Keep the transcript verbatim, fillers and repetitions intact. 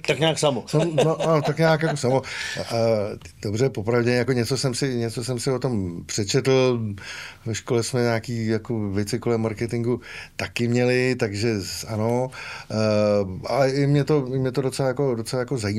Tak nějak samo. Jsem, no, no, tak nějak jako samo. A, dobře, popravdě, jako něco jsem si, něco jsem si o tom přečetl. Ve škole jsme nějaký jako věci kolem marketingu taky měli, takže ano. A, ale i mě to, i mě to docela jako, docela jako zajímá.